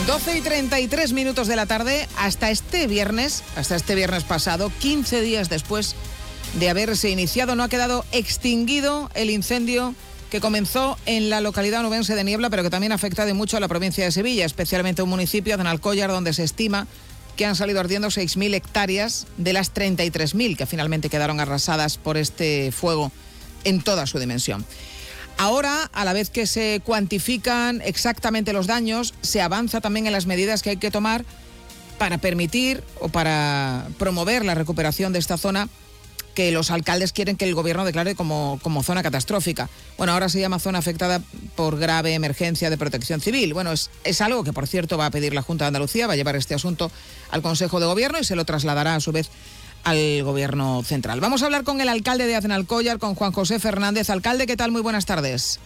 12:33 de la tarde, hasta este viernes pasado, 15 días después de haberse iniciado, no ha quedado extinguido el incendio que comenzó en la localidad onubense de Niebla, pero que también ha afectado mucho a la provincia de Sevilla, especialmente a un municipio de Analcóllar, donde se estima que han salido ardiendo 6.000 hectáreas de las 33.000 que finalmente quedaron arrasadas por este fuego en toda su dimensión. Ahora, a la vez que se cuantifican exactamente los daños, se avanza también en las medidas que hay que tomar para permitir o para promover la recuperación de esta zona que los alcaldes quieren que el gobierno declare como zona catastrófica. Bueno, ahora se llama zona afectada por grave emergencia de protección civil. Bueno, es algo que, por cierto, va a pedir la Junta de Andalucía, va a llevar este asunto al Consejo de Gobierno y se lo trasladará a su vez al Gobierno central. Vamos a hablar con el alcalde de Aznalcóllar, con Juan José Fernández. Alcalde, ¿qué tal? Muy buenas tardes.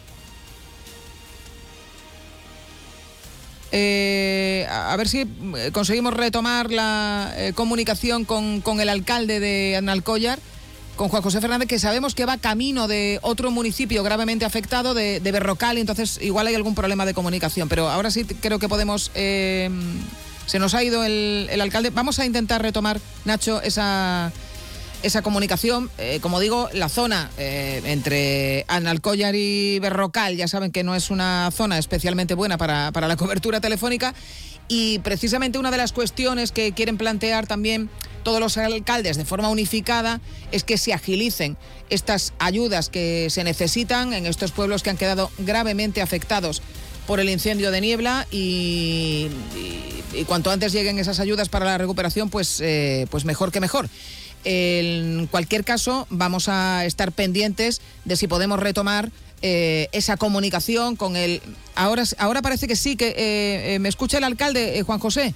A ver si conseguimos retomar la comunicación con el alcalde de Aznalcóllar, con Juan José Fernández, que sabemos que va camino de otro municipio gravemente afectado, de Berrocal, y entonces igual hay algún problema de comunicación, pero ahora sí creo que podemos... Se nos ha ido el alcalde. Vamos a intentar retomar, Nacho, esa comunicación. Como digo, la zona entre Aznalcóllar y Berrocal, ya saben que no es una zona especialmente buena para la cobertura telefónica, y precisamente una de las cuestiones que quieren plantear también todos los alcaldes de forma unificada es que se agilicen estas ayudas que se necesitan en estos pueblos que han quedado gravemente afectados por el incendio de Niebla, y cuanto antes lleguen esas ayudas para la recuperación, pues mejor que mejor. En cualquier caso, vamos a estar pendientes de si podemos retomar esa comunicación con el... Ahora parece que sí, que me escucha el alcalde, Juan José.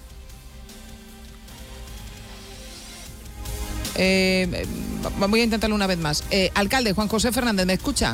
Voy a intentarlo una vez más. Alcalde, Juan José Fernández, ¿me escucha?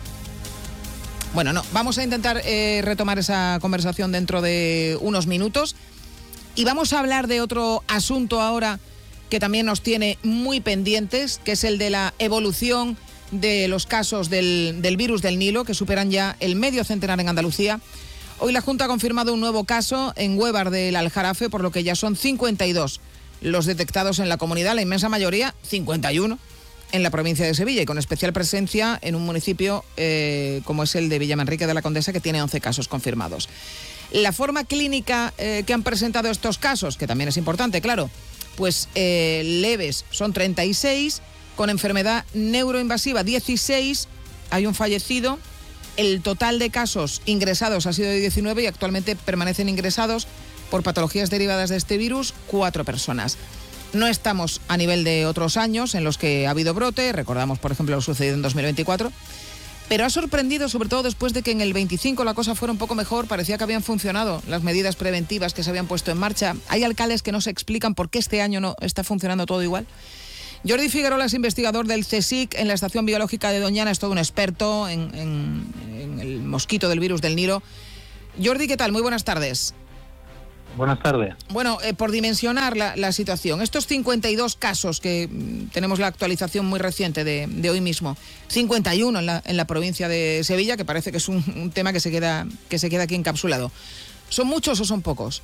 Bueno, no, vamos a intentar retomar esa conversación dentro de unos minutos, y vamos a hablar de otro asunto ahora que también nos tiene muy pendientes, que es el de la evolución de los casos del virus del Nilo, que superan ya el medio centenar en Andalucía. Hoy la Junta ha confirmado un nuevo caso en Huévar del Aljarafe, por lo que ya son 52 los detectados en la comunidad, la inmensa mayoría, 51, en la provincia de Sevilla, y con especial presencia en un municipio como es el de Villamanrique de la Condesa, que tiene 11 casos confirmados. La forma clínica que han presentado estos casos, que también es importante, claro, pues leves son 36, con enfermedad neuroinvasiva 16, hay un fallecido, el total de casos ingresados ha sido de 19 y actualmente permanecen ingresados por patologías derivadas de este virus 4 personas. No estamos a nivel de otros años en los que ha habido brote, recordamos por ejemplo lo sucedido en 2024, pero ha sorprendido sobre todo después de que en el 25 la cosa fuera un poco mejor, parecía que habían funcionado las medidas preventivas que se habían puesto en marcha. Hay alcaldes que no se explican por qué este año no está funcionando todo igual. Jordi Figuerola es investigador del CSIC en la Estación Biológica de Doñana, es todo un experto en el mosquito del virus del Nilo. Jordi, ¿qué tal? Muy buenas tardes. Buenas tardes. Bueno, por dimensionar la situación, estos 52 casos que tenemos la actualización muy reciente de hoy mismo, 51 en la provincia de Sevilla, que parece que es un tema que se queda aquí encapsulado. ¿Son muchos o son pocos?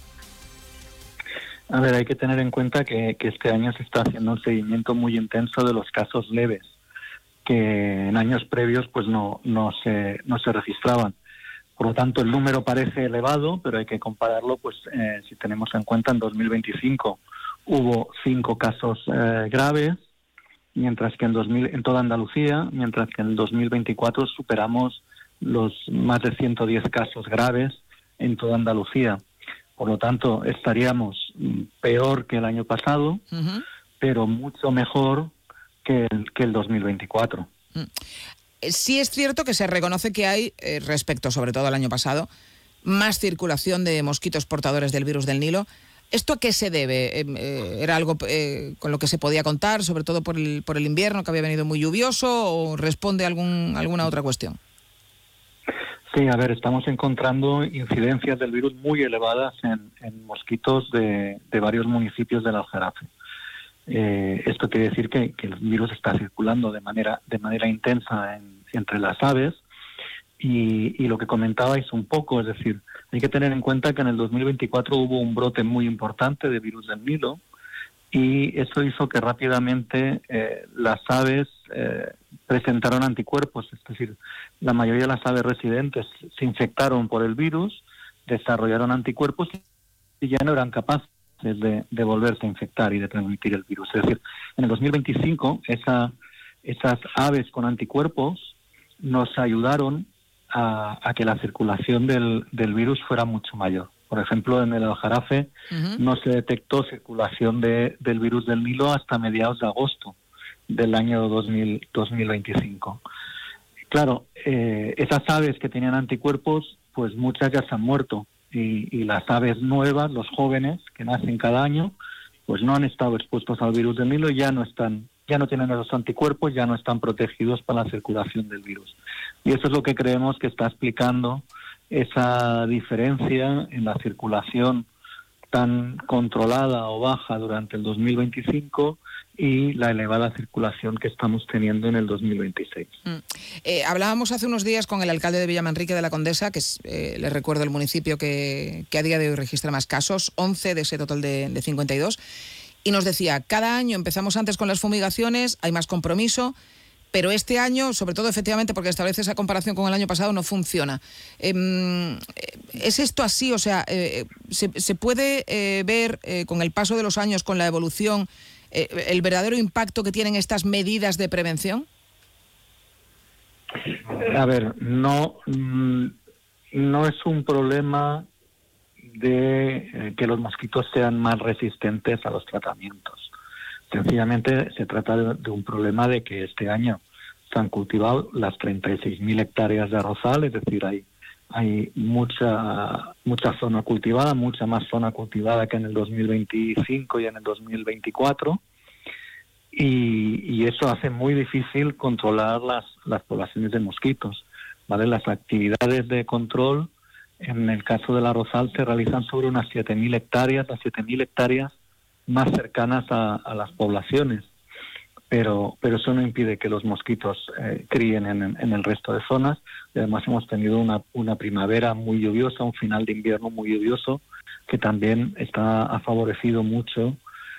A ver, hay que tener en cuenta que este año se está haciendo un seguimiento muy intenso de los casos leves, que en años previos pues no se registraban. Por lo tanto, el número parece elevado, pero hay que compararlo, pues si tenemos en cuenta en 2025 hubo 5 casos graves, mientras que en toda Andalucía, mientras que en 2024 superamos los más de 110 casos graves en toda Andalucía. Por lo tanto, estaríamos peor que el año pasado, pero mucho mejor que el 2024. Sí es cierto que se reconoce que hay, respecto sobre todo al año pasado, más circulación de mosquitos portadores del virus del Nilo. ¿Esto a qué se debe? ¿Era algo con lo que se podía contar, sobre todo por el invierno, que había venido muy lluvioso, o responde a alguna otra cuestión? Sí, a ver, estamos encontrando incidencias del virus muy elevadas en mosquitos de varios municipios del Aljarafe. Esto quiere decir que el virus está circulando de manera intensa entre las aves, Y lo que comentabais un poco, es decir, hay que tener en cuenta que en el 2024 hubo un brote muy importante de virus del Nilo, y eso hizo que rápidamente las aves presentaron anticuerpos, es decir, la mayoría de las aves residentes se infectaron por el virus, desarrollaron anticuerpos y ya no eran capaces de volverse a infectar y de transmitir el virus. Es decir, en el 2025 esas aves con anticuerpos nos ayudaron a que la circulación del virus fuera mucho mayor. Por ejemplo, en el aljarafe no se detectó circulación del virus del Nilo hasta mediados de agosto del año 2025. Claro, esas aves que tenían anticuerpos, pues muchas ya se han muerto, y las aves nuevas, los jóvenes que nacen cada año, pues no han estado expuestos al virus del Nilo y ya no tienen esos anticuerpos, ya no están protegidos para la circulación del virus. Y eso es lo que creemos que está explicando esa diferencia en la circulación tan controlada o baja durante el 2025 y la elevada circulación que estamos teniendo en el 2026. Hablábamos hace unos días con el alcalde de Villamanrique de la Condesa, que es, les recuerdo, el municipio que a día de hoy registra más casos, 11 de ese total de 52, y nos decía, cada año empezamos antes con las fumigaciones, hay más compromiso, pero este año, sobre todo efectivamente porque establece esa comparación con el año pasado, no funciona. ¿Es esto así? O sea, ¿se puede ver con el paso de los años, con la evolución, el verdadero impacto que tienen estas medidas de prevención? A ver, no es un problema de que los mosquitos sean más resistentes a los tratamientos. Sencillamente se trata de un problema de que este año se han cultivado las 36.000 hectáreas de arrozal, es decir, hay mucha zona cultivada, mucha más zona cultivada que en el 2025 y en el 2024, y eso hace muy difícil controlar las poblaciones de mosquitos, ¿vale? Las actividades de control, en el caso del arrozal, se realizan sobre unas 7.000 hectáreas, las 7.000 hectáreas más cercanas a las poblaciones, pero eso no impide que los mosquitos críen en el resto de zonas. Y además hemos tenido una primavera muy lluviosa, un final de invierno muy lluvioso, que también ha favorecido mucho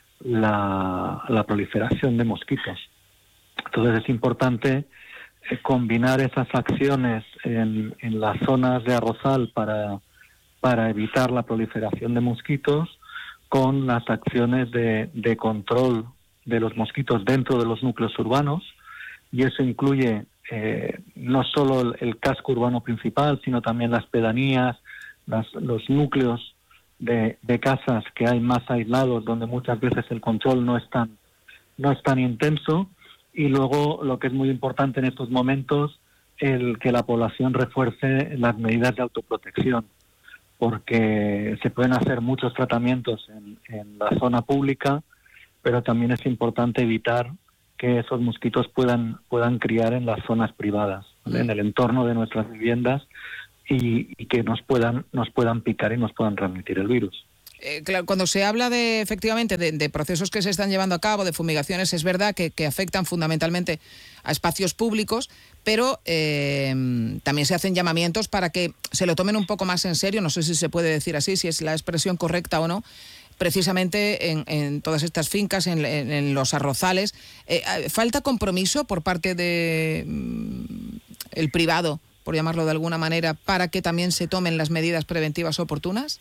la proliferación de mosquitos. Entonces es importante combinar esas acciones en las zonas de arrozal para evitar la proliferación de mosquitos, con las acciones de control de los mosquitos dentro de los núcleos urbanos, y eso incluye no solo el casco urbano principal, sino también las pedanías, los núcleos de casas que hay más aislados, donde muchas veces el control no es tan intenso, y luego, lo que es muy importante en estos momentos, que la población refuerce las medidas de autoprotección, porque se pueden hacer muchos tratamientos en la zona pública, pero también es importante evitar que esos mosquitos puedan criar en las zonas privadas, ¿vale? En el entorno de nuestras viviendas, y que nos puedan picar y nos puedan transmitir el virus. Claro, cuando se habla efectivamente de procesos que se están llevando a cabo, de fumigaciones, es verdad que afectan fundamentalmente a espacios públicos, pero también se hacen llamamientos para que se lo tomen un poco más en serio, no sé si se puede decir así, si es la expresión correcta o no, precisamente en todas estas fincas, en los arrozales. ¿Falta compromiso por parte de el privado, por llamarlo de alguna manera, para que también se tomen las medidas preventivas oportunas?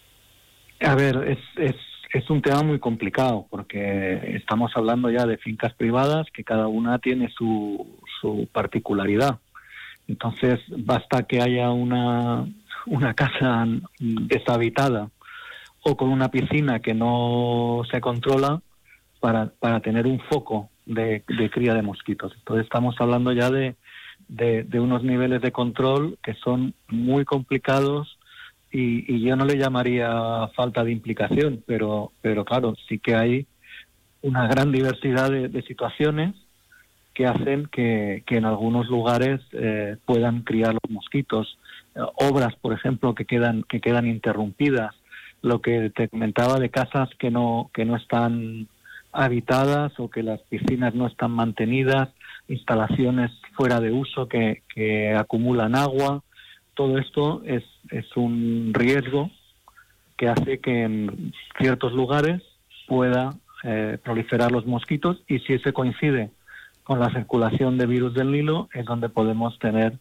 A ver, es un tema muy complicado, porque estamos hablando ya de fincas privadas que cada una tiene su particularidad. Entonces, basta que haya una casa deshabitada o con una piscina que no se controla para tener un foco de cría de mosquitos. Entonces, estamos hablando ya de unos niveles de control que son muy complicados. Y yo no le llamaría falta de implicación, pero claro, sí que hay una gran diversidad de situaciones que hacen que en algunos lugares puedan criar los mosquitos. Obras, por ejemplo, que quedan interrumpidas. Lo que te comentaba de casas que no están habitadas, o que las piscinas no están mantenidas, instalaciones fuera de uso que acumulan agua. Todo esto es un riesgo que hace que en ciertos lugares pueda proliferar los mosquitos, y si ese coincide con la circulación de virus del Nilo es donde podemos tener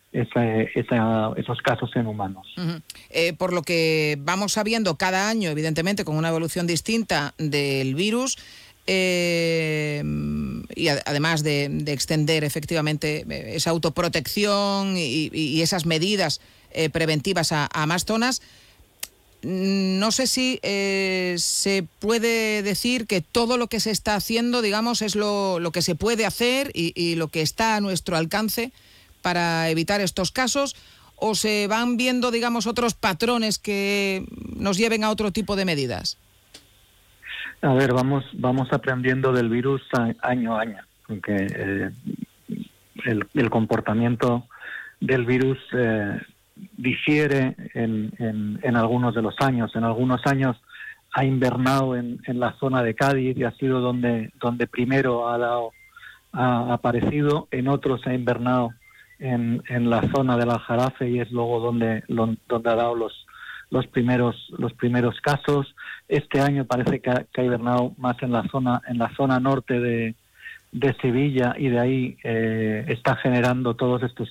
esos casos en humanos. Uh-huh. Por lo que vamos sabiendo cada año, evidentemente con una evolución distinta del virus, y además de extender efectivamente esa autoprotección y esas medidas preventivas a más zonas, no sé si se puede decir que todo lo que se está haciendo, digamos, es lo que se puede hacer y lo que está a nuestro alcance para evitar estos casos, o se van viendo, digamos, otros patrones que nos lleven a otro tipo de medidas. A ver, vamos aprendiendo del virus año a año, porque el comportamiento del virus difiere en algunos de los años. En algunos años ha invernado en la zona de Cádiz y ha sido donde primero ha aparecido. En otros ha invernado en la zona del Aljarafe y es luego donde ha dado los primeros casos. Este año parece que ha hibernado más en la zona norte de Sevilla, y de ahí está generando todos estos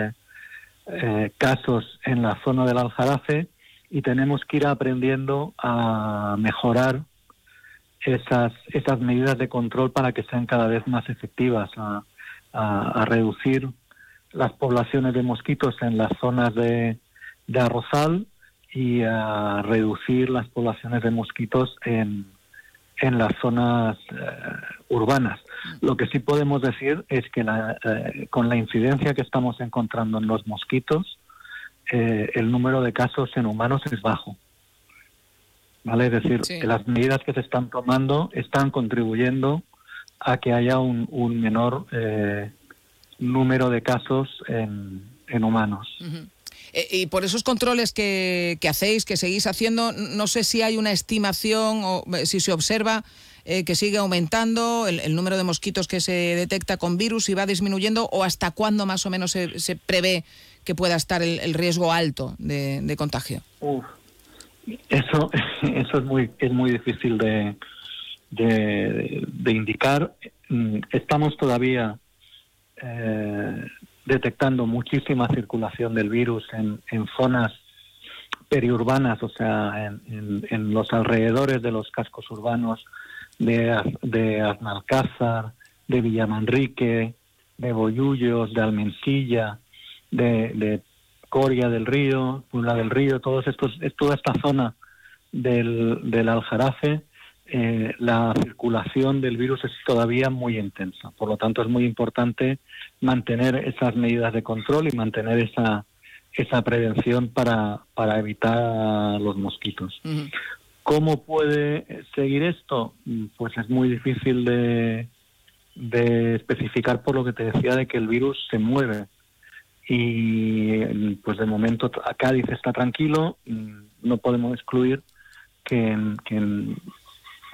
casos en la zona del Aljarafe, y tenemos que ir aprendiendo a mejorar esas medidas de control para que sean cada vez más efectivas, a reducir las poblaciones de mosquitos en las zonas de arrozal y a reducir las poblaciones de mosquitos en las zonas urbanas. Lo que sí podemos decir es que con la incidencia que estamos encontrando en los mosquitos, el número de casos en humanos es bajo, ¿vale? Es decir, sí, que las medidas que se están tomando están contribuyendo a que haya un menor número de casos en humanos. Uh-huh. Y por esos controles que hacéis, que seguís haciendo, no sé si hay una estimación o si se observa que sigue aumentando el número de mosquitos que se detecta con virus, y va disminuyendo, o hasta cuándo más o menos se prevé que pueda estar el riesgo alto de contagio. Eso es muy difícil de indicar. Estamos todavía detectando muchísima circulación del virus en zonas periurbanas, o sea, en los alrededores de los cascos urbanos de Aznalcázar, de Villamanrique, de Bollullos, de Almensilla, de Coria del Río, Puebla del Río, toda esta zona del Aljarafe. La circulación del virus es todavía muy intensa. Por lo tanto, es muy importante mantener esas medidas de control y mantener esa prevención para evitar los mosquitos. Uh-huh. ¿Cómo puede seguir esto? Pues es muy difícil de especificar, por lo que te decía de que el virus se mueve. Y pues de momento Cádiz está tranquilo. No podemos excluir que en